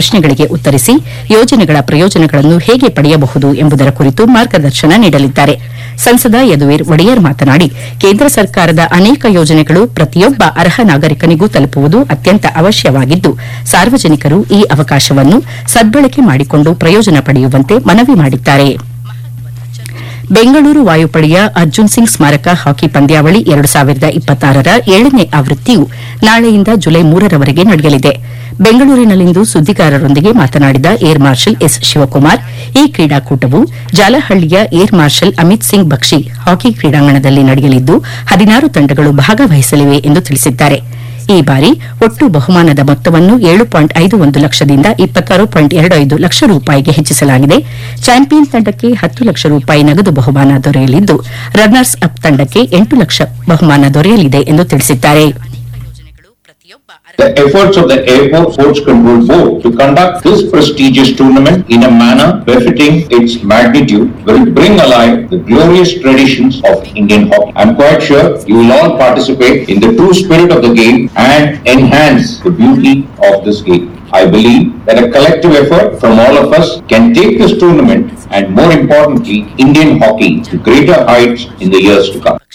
ಪ್ರಶ್ನೆಗಳಿಗೆ ಉತ್ತರಿಸಿ ಯೋಜನೆಗಳ ಪ್ರಯೋಜನಗಳನ್ನು ಹೇಗೆ ಪಡೆಯಬಹುದು ಎಂಬುದರ ಕುರಿತು ಮಾರ್ಗದರ್ಶನ ನೀಡಲಿದ್ದಾರೆ. ಸಂಸದ ಯದುವೀರ್ ಒಡೆಯರ್ ಮಾತನಾಡಿ, ಕೇಂದ್ರ ಸರ್ಕಾರದ ಅನೇಕ ಯೋಜನೆಗಳು ಪ್ರತಿಯೊಬ್ಬ ಅರ್ಹ ನಾಗರಿಕನಿಗೂ ತಲುಪುವುದು ಅತ್ಯಂತ ಅವಶ್ಯವಾಗಿದ್ದು, ಸಾರ್ವಜನಿಕರು ಈ ಅವಕಾಶವನ್ನು ಸದ್ಬಳಕೆ ಮಾಡಿಕೊಂಡು ಪ್ರಯೋಜನ ಪಡೆಯುವಂತೆ ಮನವಿ ಮಾಡಿದ್ದಾರೆ. ಬೆಂಗಳೂರು ವಾಯುಪಡೆಯ ಅರ್ಜುನ್ ಸಿಂಗ್ ಸ್ಮಾರಕ ಹಾಕಿ ಪಂದ್ಯಾವಳಿ 2026ರ 7ನೇ ಆವೃತ್ತಿಯು ನಾಳೆಯಿಂದ ಜುಲೈ 3ರವರೆಗೆ ನಡೆಯಲಿದೆ. ಬೆಂಗಳೂರಿನಲ್ಲಿಂದು ಸುದ್ದಿಗಾರರೊಂದಿಗೆ ಮಾತನಾಡಿದ ಏರ್ ಮಾರ್ಷಲ್ ಎಸ್ ಶಿವಕುಮಾರ್, ಈ ಕ್ರೀಡಾಕೂಟವು ಜಾಲಹಳ್ಳಿಯ ಏರ್ ಮಾರ್ಷಲ್ ಅಮಿತ್ ಸಿಂಗ್ ಬಕ್ಷಿ ಹಾಕಿ ಕ್ರೀಡಾಂಗಣದಲ್ಲಿ ನಡೆಯಲಿದ್ದು 16 ತಂಡಗಳು ಭಾಗವಹಿಸಲಿವೆ ಎಂದು ತಿಳಿಸಿದ್ದಾರೆ. ಈ ಬಾರಿ ಒಟ್ಟು ಬಹುಮಾನದ ಮೊತ್ತವನ್ನು 7.51 ಲಕ್ಷದಿಂದ 26.25 ಲಕ್ಷ ರೂಪಾಯಿಗೆ ಹೆಚ್ಚಿಸಲಾಗಿದೆ. ಚಾಂಪಿಯನ್ ತಂಡಕ್ಕೆ 10 ಲಕ್ಷ ರೂಪಾಯಿ ನಗದು ಬಹುಮಾನ ದೊರೆಯಲಿದ್ದು, ರನ್ನರ್ಸ್ ಅಪ್ ತಂಡಕ್ಕೆ 8 ಲಕ್ಷ ಬಹುಮಾನ ದೊರೆಯಲಿದೆ ಎಂದು ತಿಳಿಸಿದ್ದಾರೆ. The efforts of the Airport Sports Control Board to conduct this prestigious tournament in a manner befitting its magnitude will bring alive the glorious traditions of Indian hockey. I am quite sure you will all participate in the true spirit of the game and enhance the beauty of this game. I believe that a collective effort from all of us can take this tournament and, more importantly, Indian hockey to greater heights in the years to come.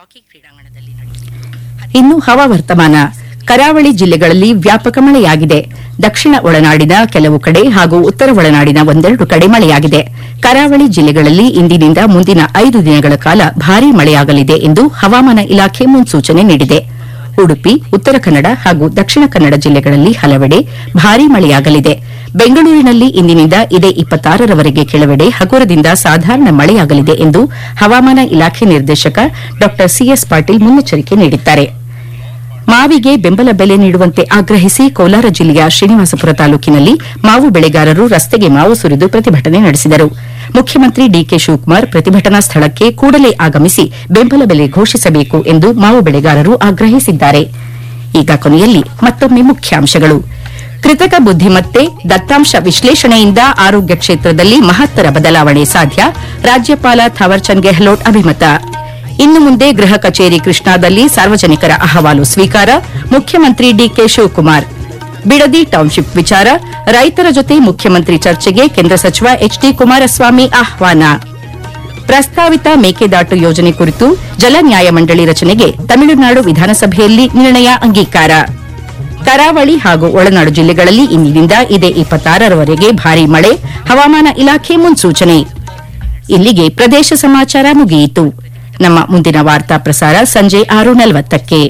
ಇನ್ನು ಹವಾವರ್ತಮಾನ. ಕರಾವಳಿ ಜಿಲ್ಲೆಗಳಲ್ಲಿ ವ್ಯಾಪಕ ಮಳೆಯಾಗಿದೆ. ದಕ್ಷಿಣ ಒಳನಾಡಿನ ಕೆಲವು ಕಡೆ ಹಾಗೂ ಉತ್ತರ ಒಳನಾಡಿನ ಒಂದೆರಡು ಕಡೆ ಮಳೆಯಾಗಿದೆ. ಕರಾವಳಿ ಜಿಲ್ಲೆಗಳಲ್ಲಿ ಇಂದಿನಿಂದ ಮುಂದಿನ 5 ದಿನಗಳ ಕಾಲ ಭಾರೀ ಮಳೆಯಾಗಲಿದೆ ಎಂದು ಹವಾಮಾನ ಇಲಾಖೆ ಮುನ್ಸೂಚನೆ ನೀಡಿದೆ. ಉಡುಪಿ, ಉತ್ತರ ಕನ್ನಡ ಹಾಗೂ ದಕ್ಷಿಣ ಕನ್ನಡ ಜಿಲ್ಲೆಗಳಲ್ಲಿ ಹಲವೆಡೆ ಭಾರೀ ಮಳೆಯಾಗಲಿದೆ. ಬೆಂಗಳೂರಿನಲ್ಲಿ ಇಂದಿನಿಂದ ಇದೇ 26ರವರೆಗೆ ಕೆಲವೆಡೆ ಹಗುರದಿಂದ ಸಾಧಾರಣ ಮಳೆಯಾಗಲಿದೆ ಎಂದು ಹವಾಮಾನ ಇಲಾಖೆ ನಿರ್ದೇಶಕ ಡಾ ಸಿಎಸ್ ಪಾಟೀಲ್ ಮುನ್ನೆಚ್ಚರಿಕೆ ನೀಡಿದ್ದಾರೆ. ಮಾವಿಗೆ ಬೆಂಬಲ ಬೆಲೆ ನೀಡುವಂತೆ ಆಗ್ರಹಿಸಿ ಕೋಲಾರ ಜಿಲ್ಲೆಯ ಶ್ರೀನಿವಾಸಪುರ ತಾಲೂಕಿನಲ್ಲಿ ಮಾವು ಬೆಳೆಗಾರರು ರಸ್ತೆಗೆ ಮಾವು ಸುರಿದು ಪ್ರತಿಭಟನೆ ನಡೆಸಿದರು. ಮುಖ್ಯಮಂತ್ರಿ ಡಿಕೆ ಶಿವಕುಮಾರ್ ಪ್ರತಿಭಟನಾ ಸ್ಥಳಕ್ಕೆ ಕೂಡಲೇ ಆಗಮಿಸಿ ಬೆಂಬಲ ಬೆಲೆ ಘೋಷಿಸಬೇಕು ಎಂದು ಮಾವು ಬೆಳೆಗಾರರು ಆಗ್ರಹಿಸಿದ್ದಾರೆ. ಈಗ ಕೊನೆಯಲ್ಲಿ ಮತ್ತೊಮ್ಮೆ ಮುಖ್ಯಾಂಶಗಳು. ಕೃತಕ ಬುದ್ದಿಮತ್ತೆ, ದತ್ತಾಂಶ ವಿಶ್ಲೇಷಣೆಯಿಂದ ಆರೋಗ್ಯ ಕ್ಷೇತ್ರದಲ್ಲಿ ಮಹತ್ತರ ಬದಲಾವಣೆ ಸಾಧ್ಯ, ರಾಜ್ಯಪಾಲ ಥಾವರ್ಚಂದ್ ಗೆಹ್ಲೋಟ್ ಅಭಿಮತ. ಇನ್ನು ಮುಂದೆ ಗೃಹ ಕಚೇರಿ ಕೃಷ್ಣಾದಲ್ಲಿ ಸಾರ್ವಜನಿಕರ ಅಹವಾಲು ಸ್ವೀಕಾರ, ಮುಖ್ಯಮಂತ್ರಿ ಡಿಕೆ ಶಿವಕುಮಾರ್. ಬಿಡದಿ ಟೌನ್ಶಿಪ್ ವಿಚಾರ, ರೈತರ ಜೊತೆ ಮುಖ್ಯಮಂತ್ರಿ ಚರ್ಚೆಗೆ ಕೇಂದ್ರ ಸಚಿವ ಎಚ್ಡಿ ಕುಮಾರಸ್ವಾಮಿ ಆಹ್ವಾನ. ಪ್ರಸ್ತಾವಿತ ಮೇಕೆದಾಟು ಯೋಜನೆ ಕುರಿತು ಜಲ ನ್ಯಾಯಮಂಡಳಿ ರಚನೆಗೆ ತಮಿಳುನಾಡು ವಿಧಾನಸಭೆಯಲ್ಲಿ ನಿರ್ಣಯ ಅಂಗೀಕಾರ. ಕರಾವಳಿ ಹಾಗೂ ಒಳನಾಡು ಜಿಲ್ಲೆಗಳಲ್ಲಿ ಇಂದಿನಿಂದ ಇದೇ 26ರವರೆಗೆ ಭಾರೀ ಮಳೆ, ಹವಾಮಾನ ಇಲಾಖೆ ಮುನ್ಸೂಚನೆ. ಇಲ್ಲಿಗೆ ಪ್ರದೇಶ ಸಮಾಚಾರ ಮುಗಿಯಿತು. ನಮ್ಮ ಮುಂದಿನ ವಾರ್ತಾ ಪ್ರಸಾರ ಸಂಜೆ 6:40ಕ್ಕೆ.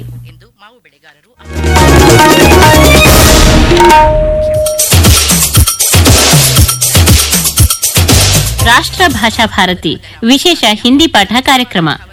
ರಾಷ್ಟ್ರ ಭಾಷಾ ಭಾರತಿ ವಿಶೇಷ ಹಿಂದಿ ಪಾಠ ಕಾರ್ಯಕ್ರಮ